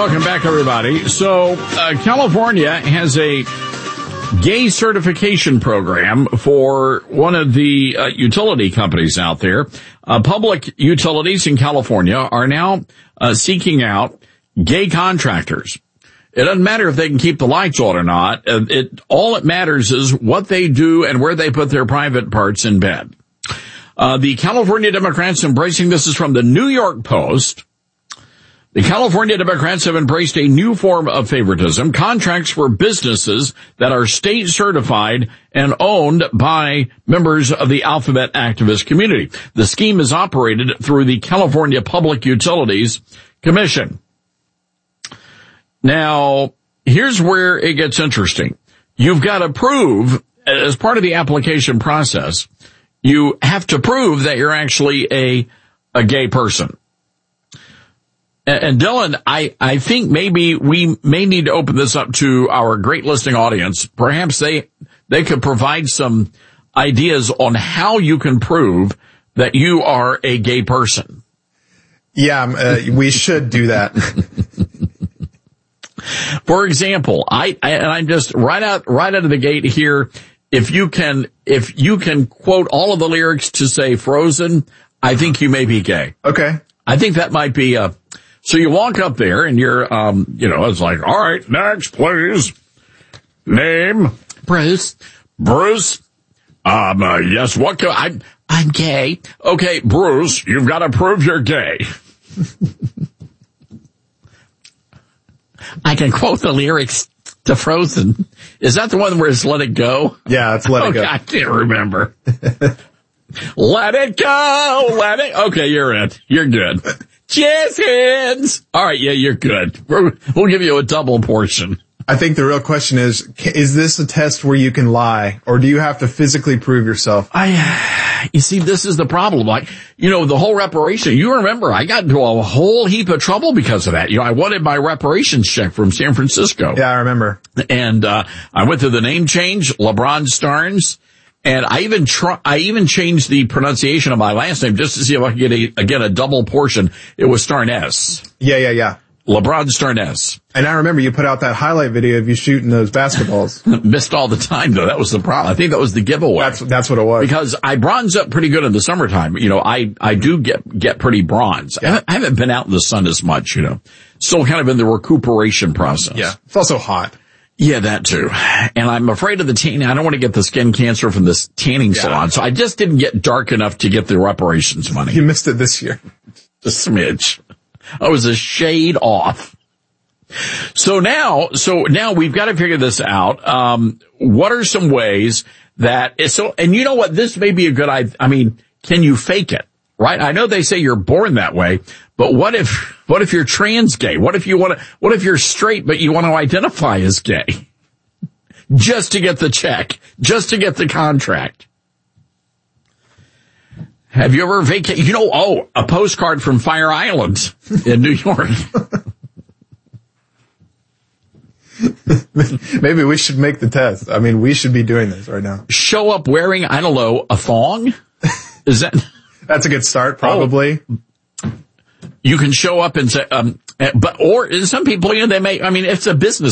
welcome back, everybody. So, California has a gay certification program for one of the utility companies out there. Public utilities in California are now seeking out gay contractors. It doesn't matter if they can keep the lights on or not. All it matters is what they do and where they put their private parts in bed. The California Democrats embracing this is from the New York Post. The California Democrats have embraced a new form of favoritism, contracts for businesses that are state certified and owned by members of the alphabet activist community. The scheme is operated through the California Public Utilities Commission. Now, here's where it gets interesting. You've got to prove, as part of the application process, you have to prove that you're actually a gay person. And Dylan, I think maybe we may need to open this up to our great listening audience. Perhaps they could provide some ideas on how you can prove that you are a gay person. Yeah, we should do that. For example, I'm just right out of the gate here. If you can quote all of the lyrics to say Frozen, I think you may be gay. Okay. I think that might be so you walk up there and you're, it's like, all right, next, please. Name. Bruce. Yes, what I'm gay. Okay, Bruce, you've got to prove you're gay. I can quote the lyrics to Frozen. Is that the one where it's Let It Go? Yeah, it's Let It Go. I can't remember. Let it go, okay, you're in. You're good. Jazz hands. All right, yeah, you're good. We'll give you a double portion. I think the real question is this a test where you can lie, or do you have to physically prove yourself? You see, this is the problem. Like, the whole reparation. You remember, I got into a whole heap of trouble because of that. I wanted my reparations check from San Francisco. Yeah, I remember. And, I went through the name change, LeBron Starnes. And I even changed the pronunciation of my last name just to see if I could get a double portion. It was Starnes. Yeah. LeBron Starnes. And I remember you put out that highlight video of you shooting those basketballs. Missed all the time though. That was the problem. I think that was the giveaway. That's what it was. Because I bronze up pretty good in the summertime. I do get pretty bronze. Yeah. I haven't been out in the sun as much, Still kind of in the recuperation process. Yeah. It's also hot. Yeah, that too. And I'm afraid of the tanning. I don't want to get the skin cancer from this tanning salon. So I just didn't get dark enough to get the reparations money. You missed it this year. A smidge. I was a shade off. So now we've got to figure this out. What are some ways and you know what? This may be a good idea. I mean, can you fake it? Right? I know they say you're born that way, but what if you're trans gay? What if you're straight, but you want to identify as gay? Just to get the check, just to get the contract. Have you ever vacated? A postcard from Fire Island in New York. Maybe we should make the test. I mean, we should be doing this right now. Show up wearing, I don't know, a thong? Is that? That's a good start, probably. You can show up and say, or some people, they may, it's a business